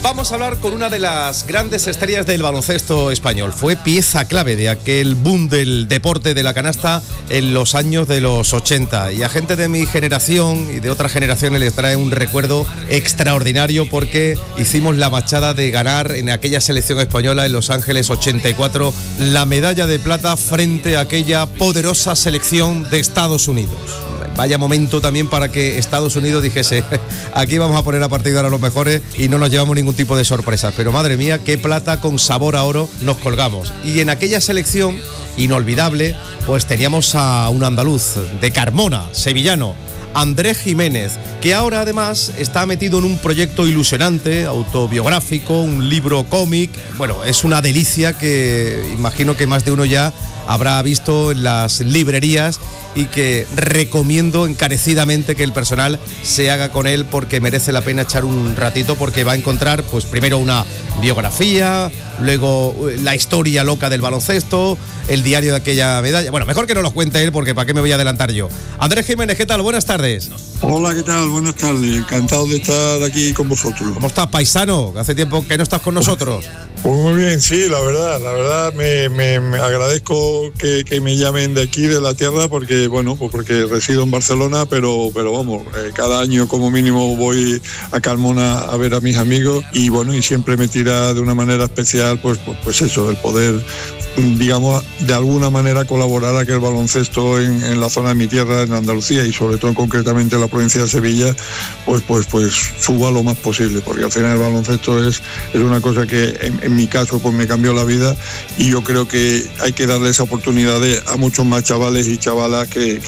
Vamos a hablar con una de las grandes estrellas del baloncesto español. Fue pieza clave de aquel boom del deporte de la canasta en los años de los 80. Y a gente de mi generación y de otras generaciones les trae un recuerdo extraordinario porque hicimos la machada de ganar en aquella selección española en Los Ángeles 84 la medalla de plata frente a aquella poderosa selección de Estados Unidos. Vaya momento también para que Estados Unidos dijese, aquí vamos a poner a partir de ahora los mejores y no nos llevamos ningún tipo de sorpresas. Pero madre mía, qué plata con sabor a oro nos colgamos. Y en aquella selección inolvidable, pues teníamos a un andaluz de Carmona, sevillano, Andrés Jiménez, que ahora además está metido en un proyecto ilusionante, autobiográfico, un libro cómic. Bueno, es una delicia que imagino que más de uno ya habrá visto en las librerías y que recomiendo encarecidamente que el personal se haga con él porque merece la pena echar un ratito, porque va a encontrar pues primero una biografía, luego la historia loca del baloncesto, el diario de aquella medalla. Bueno, mejor que no lo cuente él porque para qué me voy a adelantar yo. Andrés Jiménez, ¿qué tal? Buenas tardes. Hola, ¿qué tal? Buenas tardes. Encantado de estar aquí con vosotros. ¿Cómo estás, paisano? Hace tiempo que no estás con nosotros. Pues muy bien, sí, la verdad me agradezco que me llamen de aquí, de la tierra, porque bueno, pues porque resido en Barcelona, pero vamos, cada año como mínimo voy a Carmona a ver a mis amigos y bueno, y siempre me tira de una manera especial, pues eso, el poder, digamos, de alguna manera colaborar a que el baloncesto en la zona de mi tierra, en Andalucía y sobre todo concretamente en la provincia de Sevilla, pues suba lo más posible, porque al final el baloncesto es una cosa que en mi caso pues me cambió la vida y yo creo que hay que darle esa oportunidad a muchos más chavales y chavalas que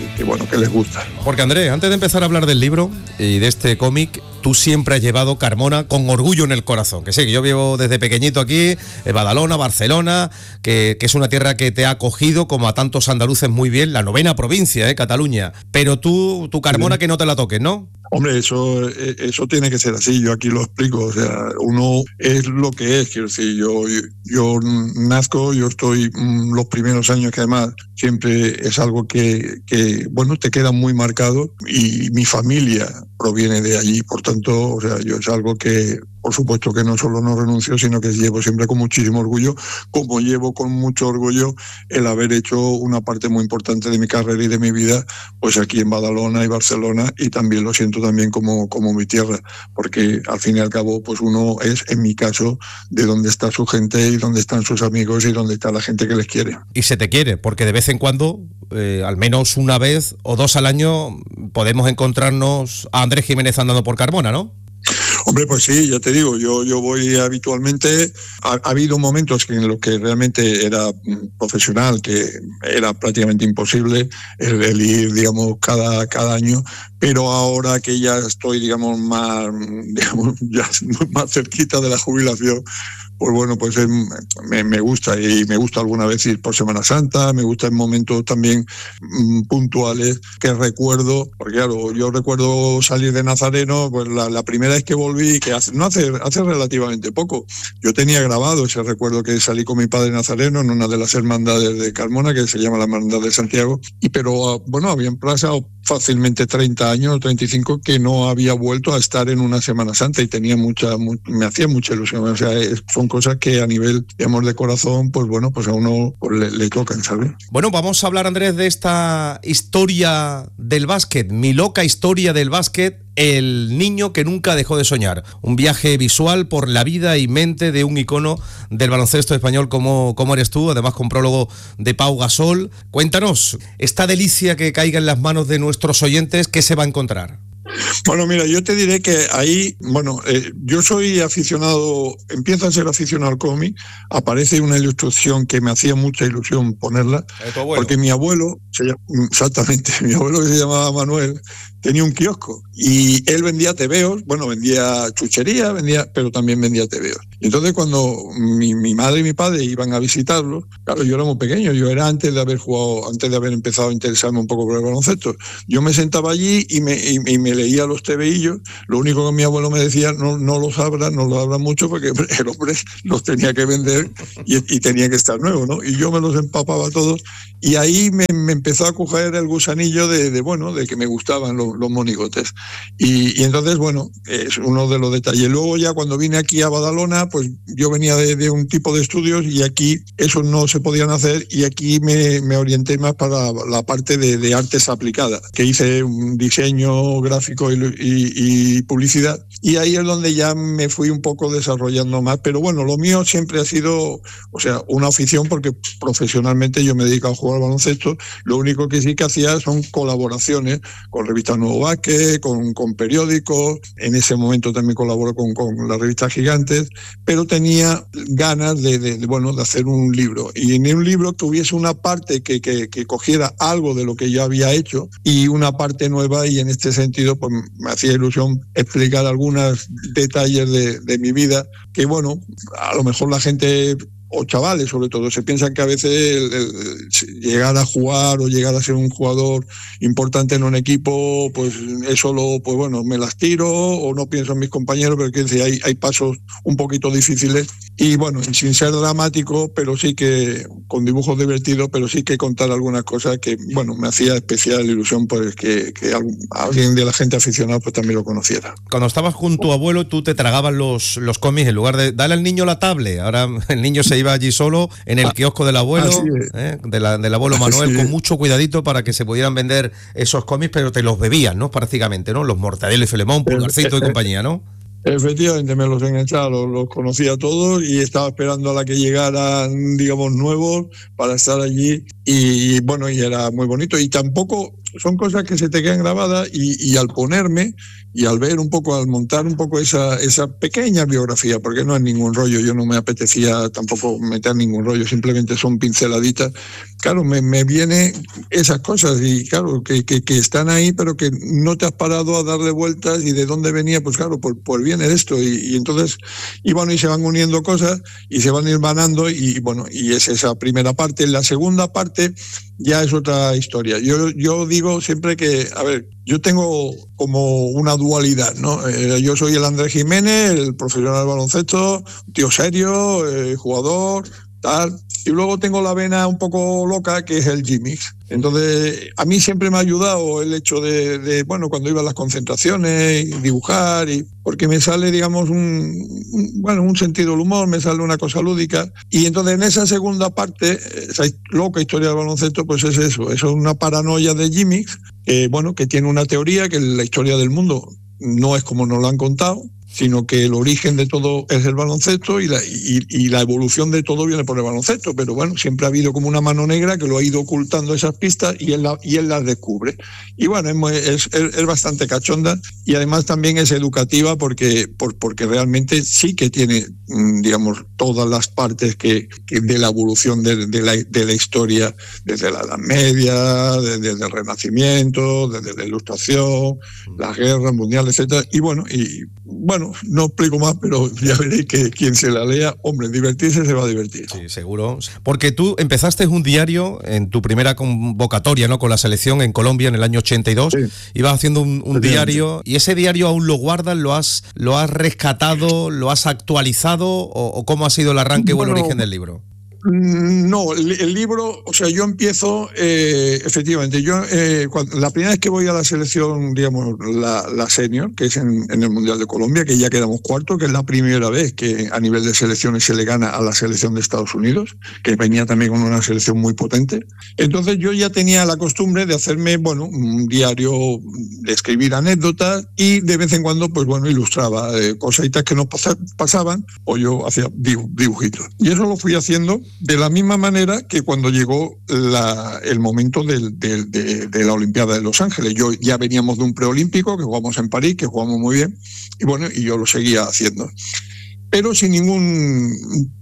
les gusta. Porque Andrés, antes de empezar a hablar del libro y de este cómic, tú siempre has llevado Carmona con orgullo en el corazón. Que sí, que yo vivo desde pequeñito aquí, en Badalona, Barcelona, que es una tierra que te ha acogido, como a tantos andaluces, muy bien, la 9ª provincia, Cataluña. Pero tu Carmona, que no te la toques, ¿no? Hombre, eso tiene que ser así, yo aquí lo explico, o sea, uno es lo que es, quiero decir, yo nazco, yo estoy los primeros años que además siempre es algo que bueno, te queda muy marcado y mi familia proviene de allí, por tanto, o sea, yo es algo que por supuesto que no solo no renuncio, sino que llevo siempre con muchísimo orgullo, como llevo con mucho orgullo el haber hecho una parte muy importante de mi carrera y de mi vida, pues aquí en Badalona y Barcelona, y también lo siento también como mi tierra, porque al fin y al cabo, pues uno es, en mi caso, de donde está su gente y donde están sus amigos y donde está la gente que les quiere. Y se te quiere, porque de vez en cuando, al menos una vez o dos al año, podemos encontrarnos a Andrés Jiménez andando por Carmona, ¿no? Hombre, pues sí, ya te digo, yo voy habitualmente. Ha habido momentos en los que realmente era profesional, que era prácticamente imposible el ir, digamos, cada año, pero ahora que ya estoy, digamos, ya más cerquita de la jubilación, pues bueno, pues me gusta, y me gusta alguna vez ir por Semana Santa, me gusta en momentos también puntuales que recuerdo, porque claro, yo recuerdo salir de Nazareno, pues la primera vez que volví, que hace relativamente poco, yo tenía grabado ese recuerdo que salí con mi padre Nazareno en una de las hermandades de Carmona, que se llama la Hermandad de Santiago, pero bueno, habían pasado fácilmente 30 años, 35, que no había vuelto a estar en una Semana Santa y tenía me hacía mucha ilusión, o sea, son cosas que a nivel, digamos, de corazón, pues bueno, pues a uno pues le tocan, ¿sabes? Bueno, vamos a hablar, Andrés, de esta historia del básquet, mi loca historia del básquet, el niño que nunca dejó de soñar. Un viaje visual por la vida y mente de un icono del baloncesto español como eres tú, además con prólogo de Pau Gasol. Cuéntanos, esta delicia que caiga en las manos de nuestros oyentes, ¿qué se va a encontrar? Bueno, mira, yo te diré que ahí, bueno, yo soy aficionado, empiezo a ser aficionado al cómic, aparece una ilustración que me hacía mucha ilusión ponerla, porque mi abuelo, exactamente, mi abuelo, que se llamaba Manuel, tenía un kiosco y él vendía tebeos, bueno, vendía chuchería, pero también vendía tebeos. Y entonces cuando mi madre y mi padre iban a visitarlo, claro, yo era muy pequeño, yo era antes de haber empezado a interesarme un poco por el baloncesto. Yo me sentaba allí y me me leía los tebeillos. Lo único que mi abuelo me decía, no los abras mucho, porque el hombre los tenía que vender y tenía que estar nuevo, ¿no? Y yo me los empapaba todos, y ahí me empezó a coger el gusanillo de que me gustaban los monigotes. Y entonces, bueno, es uno de los detalles. Luego ya cuando vine aquí a Badalona, pues yo venía de un tipo de estudios, y aquí eso no se podían hacer, y aquí me orienté más para la parte de artes aplicadas, que hice un diseño gráfico y publicidad, y ahí es donde ya me fui un poco desarrollando más. Pero bueno, lo mío siempre ha sido, o sea, una afición, porque profesionalmente yo me dedico a jugar al baloncesto. Lo único que sí que hacía son colaboraciones con revistas Nuevo Basket, con periódicos. En ese momento también colaboro con la revista Gigantes, pero tenía ganas de hacer un libro, y en un libro que hubiese una parte que cogiera algo de lo que yo había hecho y una parte nueva, y en este sentido pues me hacía ilusión explicar algunos detalles de mi vida, que bueno, a lo mejor la gente, o chavales sobre todo, se piensan que a veces llegar a jugar o llegar a ser un jugador importante en un equipo, pues eso me las tiro, o no pienso en mis compañeros, pero que hay pasos un poquito difíciles, y bueno, sin ser dramático, pero sí que con dibujos divertidos, pero sí que contar algunas cosas que, bueno, me hacía especial ilusión, pues que alguien de la gente aficionada pues también lo conociera. Cuando estabas con tu abuelo, tú te tragabas los cómics, en lugar de darle al niño la tablet. Ahora el niño se iba allí solo en el kiosco del abuelo, del abuelo Manuel, con mucho cuidadito para que se pudieran vender esos cómics, pero te los bebías, ¿no? Prácticamente, ¿no? Los Mortadelo y Filemón, Pulgarcito y compañía, ¿no? Efectivamente, me los enganchaba, los conocía todos, y estaba esperando a la que llegaran, digamos, nuevos para estar allí, y bueno, y era muy bonito. Y tampoco son cosas que se te quedan grabadas, y al ponerme y al ver un poco, al montar un poco esa pequeña biografía, porque no es ningún rollo, yo no me apetecía tampoco meter ningún rollo, simplemente son pinceladitas. Claro, me vienen esas cosas, y claro, que están ahí, pero que no te has parado a darle vueltas, y de dónde venía, pues claro, pues viene de esto, y entonces, y bueno, y se van uniendo cosas, y se van hilvanando, y bueno, y es esa primera parte. La segunda parte ya es otra historia. Yo digo siempre que, a ver, yo tengo como una dualidad, ¿no? Yo soy el Andrés Jiménez, el profesional del baloncesto, tío serio, jugador, tal. Y luego tengo la vena un poco loca, que es el G-Mix. Entonces, a mí siempre me ha ayudado el hecho de cuando iba a las concentraciones, y dibujar, porque me sale, digamos, un sentido del humor, me sale una cosa lúdica. Y entonces, en esa segunda parte, esa loca historia del baloncesto, pues es eso es una paranoia de G-Mix, que tiene una teoría, que la historia del mundo no es como nos lo han contado, sino que el origen de todo es el baloncesto, y la evolución de todo viene por el baloncesto. Pero bueno, siempre ha habido como una mano negra que lo ha ido ocultando esas pistas, y él las descubre. Y bueno, es bastante cachonda, y además también es educativa, porque realmente sí que tiene, digamos, todas las partes que de la evolución de la historia, desde la Edad Media, desde el Renacimiento, desde la Ilustración, las guerras mundiales, etcétera. Y bueno, no explico más, pero ya veréis que quien se la lea, hombre, divertirse se va a divertir. Sí, seguro. Porque tú empezaste un diario en tu primera convocatoria, ¿no?, con la selección en Colombia en el año 82. Sí. Ibas haciendo un diario, y ese diario aún lo guardas, lo has rescatado, lo has actualizado, o ¿cómo ha sido el arranque o el origen del libro? No, el libro, o sea, yo empiezo, efectivamente, la primera vez que voy a la selección, digamos, la senior, que es en el Mundial de Colombia, que ya quedamos cuarto, que es la primera vez que a nivel de selecciones se le gana a la selección de Estados Unidos, que venía también con una selección muy potente. Entonces yo ya tenía la costumbre de hacerme, un diario, de escribir anécdotas, y de vez en cuando, ilustraba cositas que nos pasaban, o yo hacía dibujitos. Y eso lo fui haciendo de la misma manera que cuando llegó el momento de la Olimpiada de Los Ángeles. Ya veníamos de un preolímpico, que jugamos en París, que jugamos muy bien, y yo lo seguía haciendo. Pero sin ningún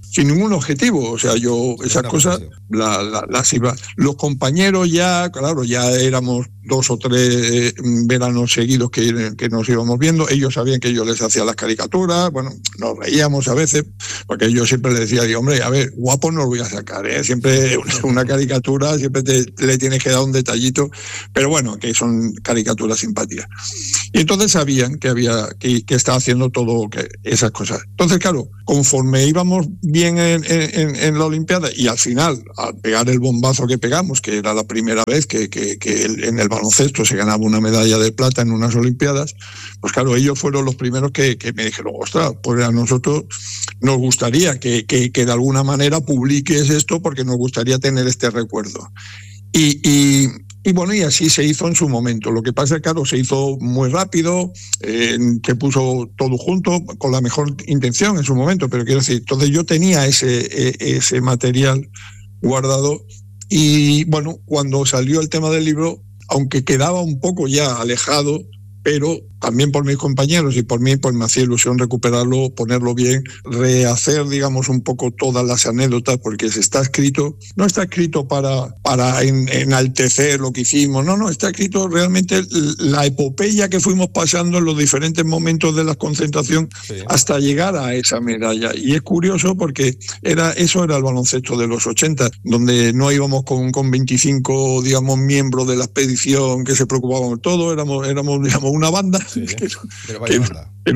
sin ningún objetivo. O sea, yo esas cosas las iba. Los compañeros ya, claro, ya éramos 2 o 3 veranos seguidos que nos íbamos viendo. Ellos sabían que yo les hacía las caricaturas. Bueno, nos reíamos a veces, porque yo siempre les decía, hombre, a ver, guapo no lo voy a sacar, ¿eh? Siempre una caricatura, siempre le tienes que dar un detallito, pero bueno, que son caricaturas simpáticas. Y entonces sabían que estaba haciendo todo esas cosas. Entonces, claro, conforme íbamos bien en la Olimpiada, y al final, al pegar el bombazo que pegamos, que era la primera vez que en el baloncesto se ganaba una medalla de plata en unas Olimpiadas, pues claro, ellos fueron los primeros que me dijeron, ostras, pues a nosotros nos gustaría que de alguna manera publiques esto, porque nos gustaría tener este recuerdo. Y bueno, y así se hizo en su momento. Lo que pasa es que, claro, se hizo muy rápido, se puso todo junto, con la mejor intención en su momento, pero quiero decir, entonces yo tenía ese material guardado, y bueno, cuando salió el tema del libro, aunque quedaba un poco ya alejado, pero también por mis compañeros y por mí, pues me hacía ilusión recuperarlo, ponerlo bien, rehacer, digamos, un poco todas las anécdotas, porque no está escrito para enaltecer lo que hicimos, no, está escrito realmente la epopeya que fuimos pasando en los diferentes momentos de la concentración, sí, hasta llegar a esa medalla. Y es curioso porque eso era el baloncesto de los 80, donde no íbamos con 25, digamos, miembros de la expedición que se preocupaban de todo, éramos digamos, una banda. Sí, que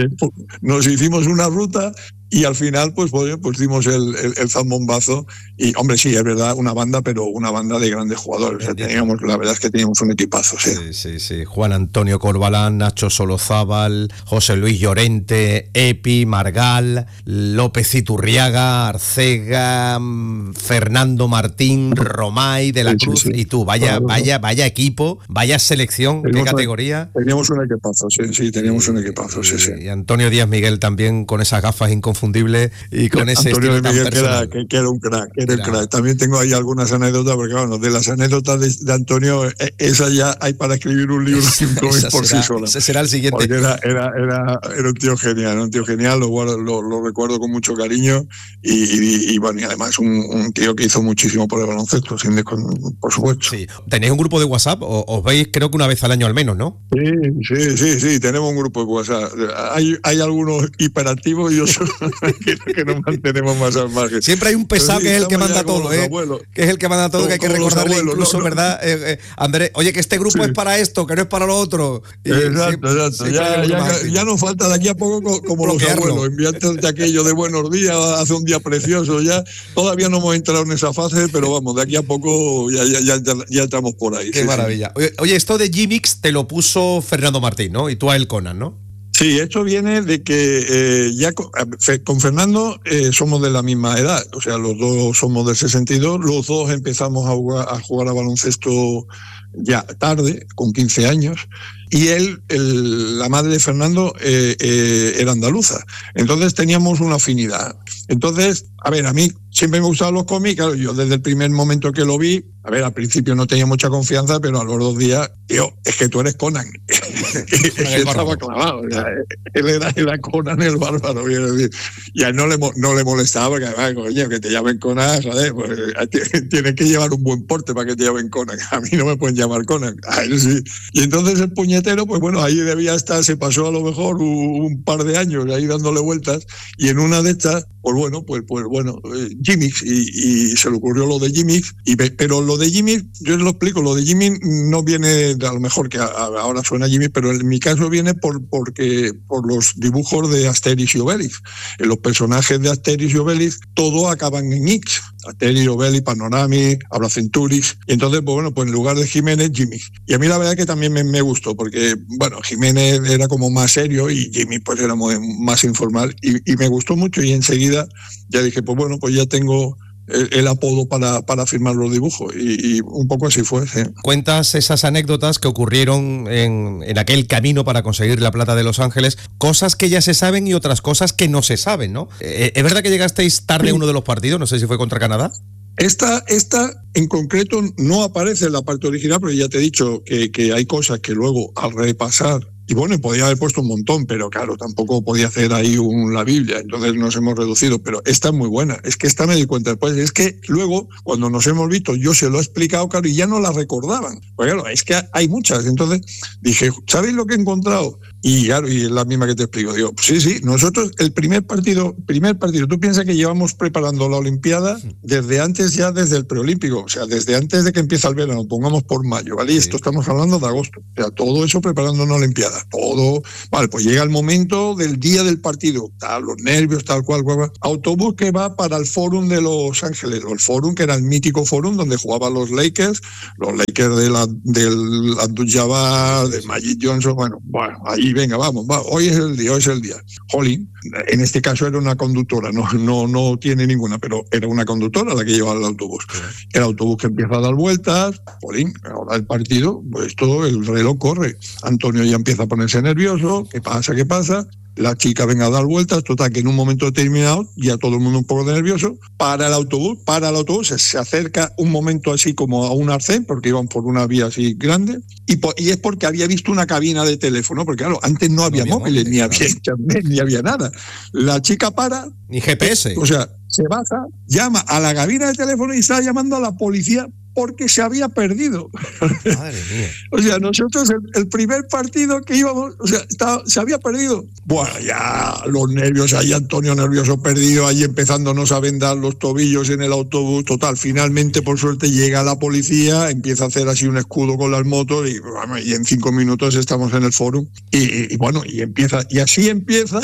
nos hicimos una ruta, y al final pues dimos el zambombazo. Y hombre, sí, es verdad, una banda, pero una banda de grandes jugadores. O sea, la verdad es que teníamos un equipazo. Sí. Juan Antonio Corbalán, Nacho Solozábal, José Luis Llorente, Epi, Margal, López Iturriaga, Arcega, Fernando Martín, Romay, De la Cruz, y tú, vaya equipo, vaya selección, qué categoría. Teníamos un equipazo, sí, teníamos un equipazo, sí. Y Antonio Díaz Miguel también, con esas gafas inconfundibles y con ese Antonio estilo Miguel, tan personal. que era un crack. También tengo ahí algunas anécdotas, porque bueno, de las anécdotas de Antonio, esas ya hay para escribir un libro por sí sola. Ese será el siguiente. Porque era un tío genial, lo recuerdo con mucho cariño, y bueno, y además un tío que hizo muchísimo por el baloncesto, por supuesto. Sí. ¿Tenéis un grupo de WhatsApp? Os veis creo que una vez al año al menos, ¿no? Sí, tenemos un grupo de WhatsApp. Hay algunos hiperactivos y otros que nos mantenemos más al margen. Siempre hay un pesado que es el que manda todo, que es el que manda todo, que hay que recordarle incluso, ¿verdad? Andrés, oye, que este grupo es para esto, que no es para lo otro. Exacto. Ya nos falta de aquí a poco como los abuelos, enviarte aquello de buenos días, hace un día precioso, ya todavía no hemos entrado en esa fase, pero vamos, de aquí a poco ya estamos por ahí. Qué maravilla. Oye, esto de G-Mix te lo puso Fernando Martín, ¿no? Y tú a él, Conan, ¿no? Sí, esto viene de que ya con Fernando somos de la misma edad, o sea, los dos somos del 62, los dos empezamos a jugar a baloncesto ya tarde, con 15 años, y la madre de Fernando era andaluza, entonces teníamos una afinidad. Entonces, a ver, a mí siempre me gustaban los cómics, claro, yo desde el primer momento que lo vi, a ver, al principio no tenía mucha confianza, pero a los 2 días, tío, es que tú eres Conan. Estaba clavado, él era Conan el bárbaro, quiero decir. Y a él no le molestaba, porque además, coño, que te llamen Conan, joder, pues tienes que llevar un buen porte para que te llamen Conan. A mí no me pueden llamar Conan, a él sí. Y entonces el puñetero, pues bueno, ahí debía estar, se pasó a lo mejor un par de años ahí dándole vueltas, y en una de estas, pues bueno, G-Mix, y se le ocurrió lo de G-Mix, pero lo de G-Mix, yo lo explico, lo de G-Mix no viene, a lo mejor que ahora suena G-Mix, pero en mi caso viene por los dibujos de Asterix y Obelix. En los personajes de Asterix y Obelix, todos acaban en X. Asterix, Obelix, Panorami, Abracenturix. Y entonces, pues en lugar de Jiménez, G-Mix. Y a mí la verdad es que también me gustó, porque, bueno, Jiménez era como más serio y G-Mix pues era más informal. Y me gustó mucho, y enseguida ya dije, pues bueno, pues ya tengo el apodo para firmar los dibujos, y un poco así fue. Sí. Cuentas esas anécdotas que ocurrieron en aquel camino para conseguir la plata de Los Ángeles, cosas que ya se saben y otras cosas que no se saben, ¿no? ¿Es verdad que llegasteis tarde a uno de los partidos? No sé si fue contra Canadá. Esta en concreto no aparece en la parte original, pero ya te he dicho que hay cosas que luego, al repasar, Y bueno, podía haber puesto un montón, pero claro, tampoco podía hacer ahí la Biblia, entonces nos hemos reducido, pero esta es muy buena, es que esta me di cuenta después, es que luego, cuando nos hemos visto, yo se lo he explicado, claro, y ya no la recordaban, pues claro, es que hay muchas, entonces dije, ¿sabéis lo que he encontrado? Y claro, y es la misma que te explico, digo, sí, nosotros el primer partido, tú piensas que llevamos preparando la Olimpiada desde antes, ya desde el preolímpico, o sea, desde antes de que empiece el verano, pongamos por mayo, ¿vale? Y esto estamos hablando de agosto, o sea, todo eso preparando una Olimpiada, todo, vale, pues llega el momento del día del partido, tal, los nervios, tal cual, autobús que va para el Fórum de Los Ángeles, o el Fórum que era el mítico Fórum donde jugaban los Lakers del Abdul-Jabbar, de Magic Johnson, bueno, ahí venga, vamos, hoy es el día. Jolín, en este caso era una conductora, no tiene ninguna, pero era una conductora la que llevaba el autobús. El autobús que empieza a dar vueltas, jolín, ahora el partido, pues todo el reloj corre. Antonio ya empieza a ponerse nervioso, ¿qué pasa? La chica venga a dar vueltas, total que en un momento determinado, ya todo el mundo un poco nervioso, para el autobús, se acerca un momento así como a un arcén, porque iban por una vía así grande, y es porque había visto una cabina de teléfono, porque claro, antes no había móviles, ni había internet, ni había nada. La chica para... Ni GPS. O sea, se baja, llama a la cabina de teléfono y está llamando a la policía porque se había perdido. Madre mía. O sea, nosotros el primer partido que íbamos, o sea, se había perdido. Bueno, ya los nervios, ahí Antonio nervioso, perdido, ahí empezándonos a vendar los tobillos en el autobús. Total, finalmente, por suerte, llega la policía, empieza a hacer así un escudo con las motos y en 5 minutos estamos en el fórum. Y bueno, y así empieza,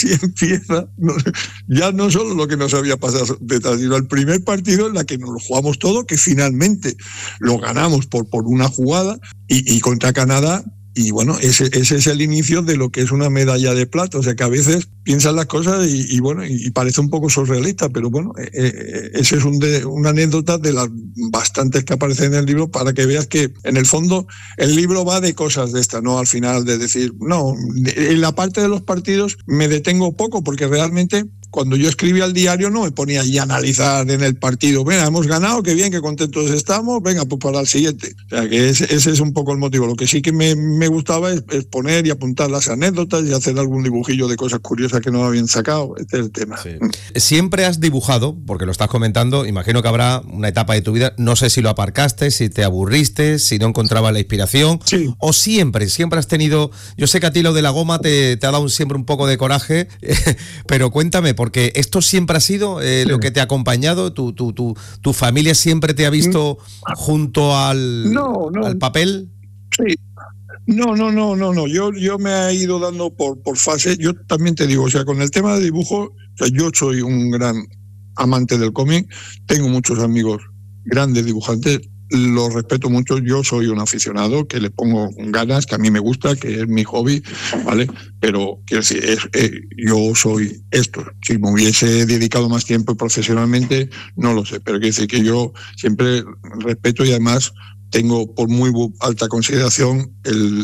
ya no solo lo que nos había pasado detrás, sino el primer partido en la que nos lo jugamos todo, que finalmente lo ganamos por una jugada y contra Canadá. Y bueno, ese es el inicio de lo que es una medalla de plata. O sea que a veces piensas las cosas y bueno, y parece un poco surrealista, pero bueno, ese es una anécdota de las bastantes que aparecen en el libro, para que veas que en el fondo el libro va de cosas de estas, no al final de decir, no, en la parte de los partidos me detengo poco, porque realmente cuando yo escribía el diario no me ponía ahí a analizar en el partido, venga, hemos ganado, qué bien, qué contentos estamos, venga, pues para el siguiente. O sea que ese es un poco el motivo. Lo que sí que me gustaba es poner y apuntar las anécdotas y hacer algún dibujillo de cosas curiosas que no habían sacado. Este es el tema. Sí. Siempre has dibujado, porque lo estás comentando, imagino que habrá una etapa de tu vida, no sé si lo aparcaste, si te aburriste, si no encontrabas la inspiración, sí. O siempre has tenido, yo sé que a ti lo de la goma te ha dado siempre un poco de coraje, pero cuéntame, porque esto siempre ha sido lo que te ha acompañado, tu familia siempre te ha visto junto al papel. Sí. No. Yo me he ido dando por fases. Yo también te digo, o sea, con el tema de dibujo, o sea, yo soy un gran amante del cómic, tengo muchos amigos grandes dibujantes, los respeto mucho, yo soy un aficionado que le pongo ganas, que a mí me gusta, que es mi hobby, ¿vale? Pero quiero decir, yo soy esto. Si me hubiese dedicado más tiempo profesionalmente, no lo sé, pero quiero decir que yo siempre respeto y además tengo por muy alta consideración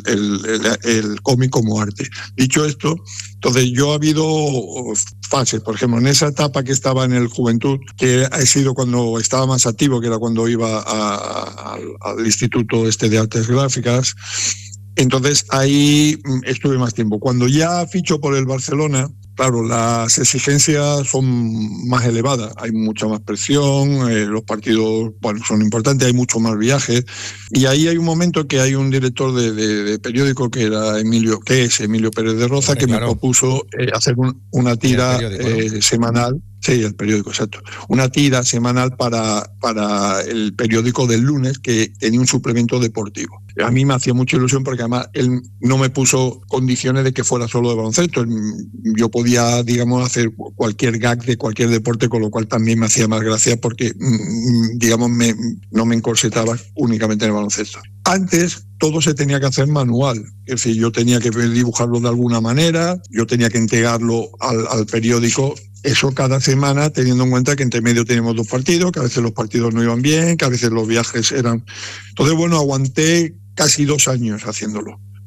el cómic como arte. Dicho esto, entonces yo ha habido fases, por ejemplo, en esa etapa que estaba en el Juventud, que ha sido cuando estaba más activo, que era cuando iba al Instituto de Artes Gráficas. Entonces ahí estuve más tiempo. Cuando ya ficho por el Barcelona, claro, las exigencias son más elevadas, hay mucha más presión, los partidos son importantes, hay mucho más viajes, y ahí hay un momento que hay un director de periódico que es Emilio Pérez de Roza, que me propuso hacer una tira semanal. Sí, el periódico, exacto. Una tira semanal para el periódico del lunes, que tenía un suplemento deportivo. A mí me hacía mucha ilusión porque además él no me puso condiciones de que fuera solo de baloncesto. Yo podía, digamos, hacer cualquier gag de cualquier deporte, con lo cual también me hacía más gracia porque, digamos, no me encorsetaba únicamente en el baloncesto. Antes todo se tenía que hacer manual, es decir, yo tenía que dibujarlo de alguna manera, yo tenía que entregarlo al periódico, eso cada semana, teniendo en cuenta que entre medio teníamos 2 partidos, que a veces los partidos no iban bien, que a veces los viajes eran... Entonces, bueno, aguanté casi 2 años haciéndolo,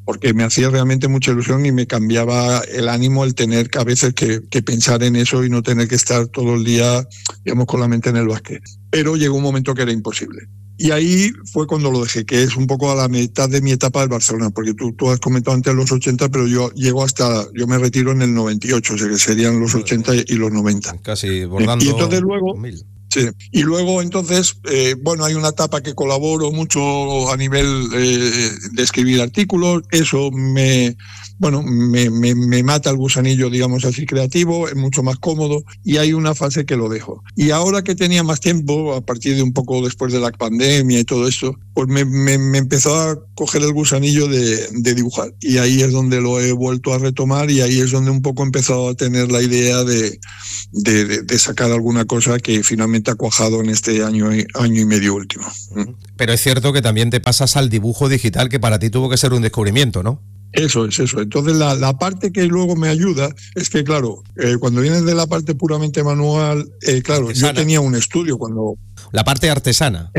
porque me hacía realmente mucha ilusión y me cambiaba el ánimo el tener que a veces que pensar en eso y no tener que estar todo el día, digamos, con la mente en el básquet. Pero llegó un momento que era imposible. Y ahí fue cuando lo dejé, que es un poco a la mitad de mi etapa del Barcelona, porque tú has comentado antes los 80, pero yo me retiro en el 98, o sea que serían los 80 y los 90. Casi bordando. Y entonces luego... 2000. Sí. Y luego entonces, hay una etapa que colaboro mucho a nivel de escribir artículos, eso me mata el gusanillo, digamos así, creativo, es mucho más cómodo y hay una fase que lo dejo. Y ahora que tenía más tiempo, a partir de un poco después de la pandemia y todo esto, pues me empezó a coger el gusanillo de dibujar y ahí es donde lo he vuelto a retomar y ahí es donde un poco he empezado a tener la idea de sacar alguna cosa que finalmente ha cuajado en este año y medio último. Pero es cierto que también te pasas al dibujo digital, que para ti tuvo que ser un descubrimiento, ¿no? Eso es eso. Entonces la parte que luego me ayuda es que, claro, cuando vienes de la parte puramente manual, claro, artesana. Yo tenía un estudio cuando... La parte artesana.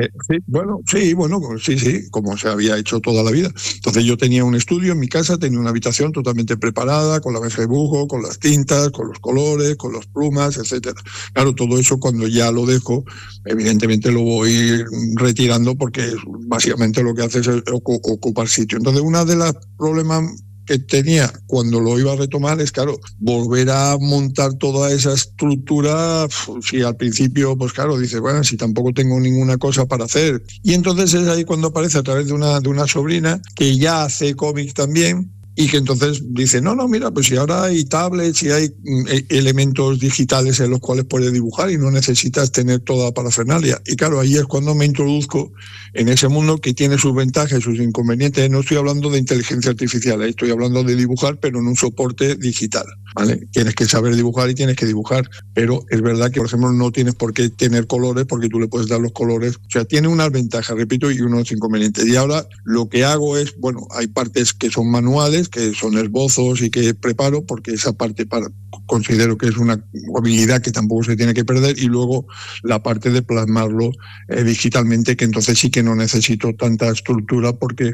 Sí, como se había hecho toda la vida. Entonces yo tenía un estudio en mi casa, tenía una habitación totalmente preparada, con la mesa de dibujo, con las tintas, con los colores, con las plumas, etcétera. Claro, todo eso cuando ya lo dejo, evidentemente lo voy retirando porque básicamente lo que hace es ocupar sitio. Entonces uno de los problemas que tenía cuando lo iba a retomar es, claro, volver a montar toda esa estructura. Si al principio, pues claro, dices, bueno, si tampoco tengo ninguna cosa para hacer. Y entonces es ahí cuando aparece a través de una sobrina que ya hace cómics también, y que entonces dice, no, mira, pues si ahora hay tablets, si hay elementos digitales en los cuales puedes dibujar y no necesitas tener toda parafernalia. Y claro, ahí es cuando me introduzco en ese mundo que tiene sus ventajas y sus inconvenientes. No estoy hablando de inteligencia artificial, estoy hablando de dibujar, pero en un soporte digital, ¿vale? Tienes que saber dibujar y tienes que dibujar, pero es verdad que, por ejemplo, no tienes por qué tener colores porque tú le puedes dar los colores. O sea, tiene unas ventajas, repito, y unos inconvenientes. Y ahora lo que hago es, hay partes que son manuales, que son esbozos y que preparo, porque esa parte considero que es una habilidad que tampoco se tiene que perder, y luego la parte de plasmarlo digitalmente, que entonces sí que no necesito tanta estructura porque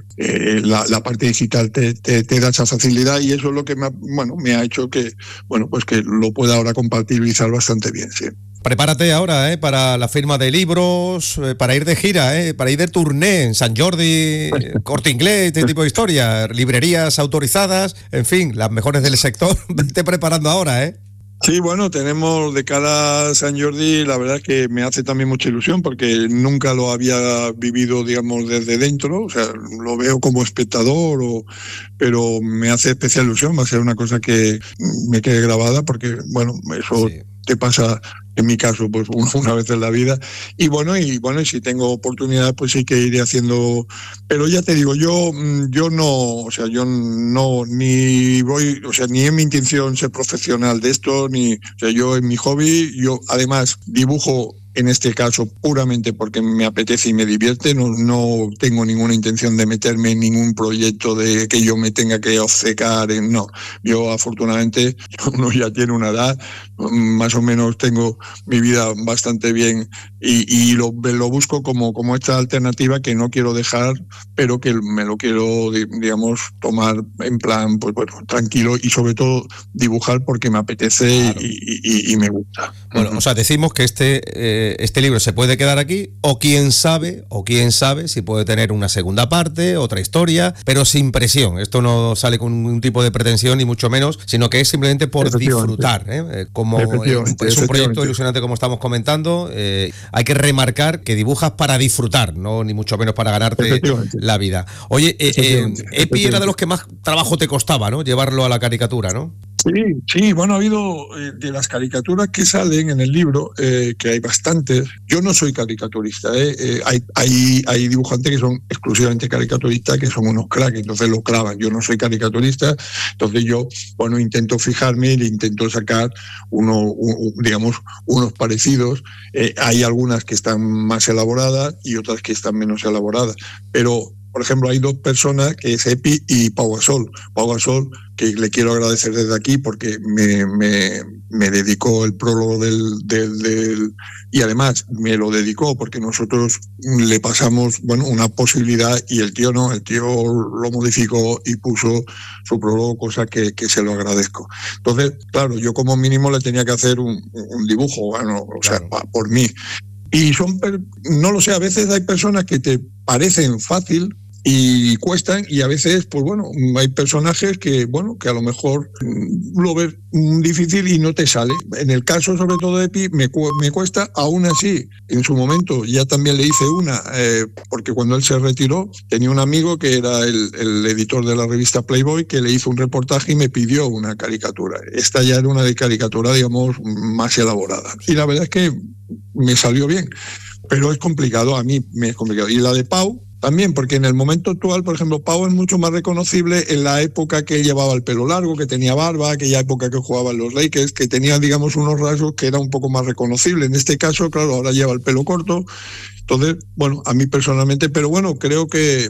la parte digital te da esa facilidad, y eso es lo que me ha hecho que que lo pueda ahora compatibilizar bastante bien, sí. Prepárate ahora para la firma de libros, para ir de gira, para ir de tourné en Sant Jordi, Corte Inglés, este tipo de historias, librerías autorizadas, en fin, las mejores del sector. Vete preparando ahora, Sí, tenemos de cara a Sant Jordi, la verdad es que me hace también mucha ilusión porque nunca lo había vivido, digamos, desde dentro, o sea, lo veo como espectador, pero me hace especial ilusión, va a ser una cosa que me quede grabada porque, eso sí te pasa, en mi caso, pues una vez en la vida. Y si tengo oportunidad, pues sí que iré haciendo. Pero ya te digo, yo no, ni voy, ni es mi intención ser profesional de esto, yo en mi hobby, yo además dibujo, en este caso puramente porque me apetece y me divierte, no tengo ninguna intención de meterme en ningún proyecto de que yo me tenga que obcecar, no. Yo afortunadamente, uno ya tiene una edad, más o menos tengo mi vida bastante bien y lo busco como esta alternativa que no quiero dejar, pero que me lo quiero, digamos, tomar en plan, tranquilo, y sobre todo dibujar porque me apetece. Claro. y me gusta. O sea, decimos que este libro se puede quedar aquí, o quién sabe si puede tener una segunda parte, otra historia, pero sin presión. Esto no sale con ningún tipo de pretensión, ni mucho menos, sino que es simplemente por disfrutar. Como es un proyecto ilusionante, como estamos comentando, hay que remarcar que dibujas para disfrutar, no ni mucho menos para ganarte la vida. Oye, Epi era de los que más trabajo te costaba, ¿no? Llevarlo a la caricatura, ¿no? Sí, ha habido de las caricaturas que salen en el libro, que hay bastantes. Yo no soy caricaturista, hay dibujantes que son exclusivamente caricaturistas, que son unos cracks, entonces lo clavan. Yo no soy caricaturista, entonces yo, intento fijarme y intento sacar unos parecidos. Hay algunas que están más elaboradas y otras que están menos elaboradas, pero por ejemplo, hay dos personas, que es Epi y Pau Gasol. Pau Gasol, que le quiero agradecer desde aquí porque me dedicó el prólogo y además me lo dedicó porque nosotros le pasamos, bueno, una posibilidad y el tío lo modificó y puso su prólogo, cosa que se lo agradezco. Entonces, claro, yo como mínimo le tenía que hacer un dibujo, bueno, o sea, por mí. Y no lo sé, a veces hay personas que te parecen fácil y cuestan, y a veces, pues bueno, hay personajes que, bueno, que a lo mejor lo ves difícil y no te sale. En el caso, sobre todo de Epi, me cuesta, aún así, en su momento ya también le hice una, porque cuando él se retiró, tenía un amigo que era el editor de la revista Playboy, que le hizo un reportaje y me pidió una caricatura. Esta ya era una de caricatura, digamos, más elaborada. Y la verdad es que me salió bien, pero es complicado, a mí me es complicado. Y la de Pau, también, porque en el momento actual, por ejemplo, Pau es mucho más reconocible en la época que llevaba el pelo largo, que tenía barba, aquella época que jugaba en los Lakers, que tenía, digamos, unos rasgos que era un poco más reconocible. En este caso, claro, ahora lleva el pelo corto. Entonces, bueno, a mí personalmente, pero bueno, creo que